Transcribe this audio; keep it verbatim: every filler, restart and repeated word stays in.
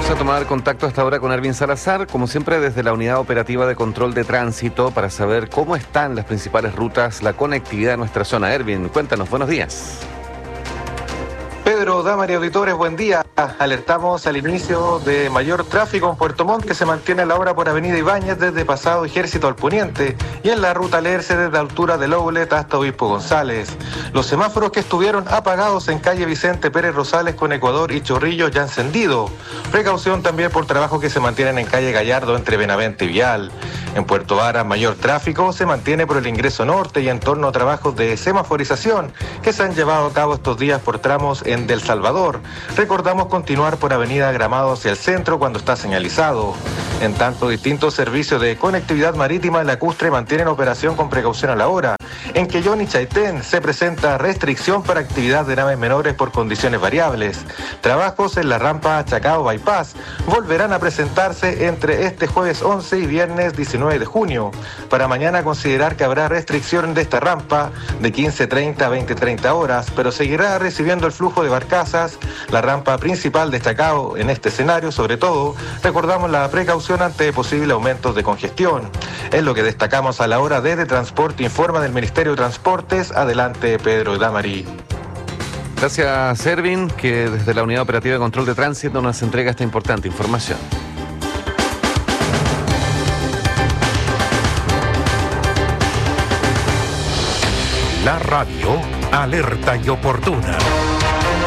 Vamos a tomar contacto hasta ahora con Erwin Salazar, como siempre desde la Unidad Operativa de Control de Tránsito, para saber cómo están las principales rutas, la conectividad de nuestra zona. Erwin, cuéntanos, buenos días. Pedro, damas y auditores, buen día. Alertamos al inicio de mayor tráfico en Puerto Montt, que se mantiene a la hora por Avenida Ibáñez desde Pasado Ejército al Poniente y en la ruta Lerce desde altura de Loulet hasta Obispo González. Los semáforos que estuvieron apagados en calle Vicente Pérez Rosales con Ecuador y Chorrillos ya encendido. Precaución también por trabajos que se mantienen en calle Gallardo entre Benavente y Vial. En Puerto Varas, mayor tráfico se mantiene por el ingreso norte y en torno a trabajos de semaforización que se han llevado a cabo estos días por tramos en Del Salvador. Recordamos continuar por Avenida Gramado hacia el centro cuando está señalizado. En tanto, distintos servicios de conectividad marítima en Lacustre mantienen operación con precaución a la hora. En Quellón y Chaitén se presenta restricción para actividad de naves menores por condiciones variables. Trabajos en la rampa Chacao Bypass volverán a presentarse entre este jueves once y viernes diecinueve de junio. Para mañana considerar que habrá restricción de esta rampa de quince treinta a veinte treinta horas, pero seguirá recibiendo el flujo de barcazas. La rampa principal de Chacao en este escenario, sobre todo, recordamos la precaución ante posibles aumentos de congestión. Es lo que destacamos a la hora de Transporte, informa del Ministerio de Transportes. Adelante, Pedro Damari. Gracias, Erwin, que desde la Unidad Operativa de Control de Tránsito nos entrega esta importante información. La radio alerta y oportuna.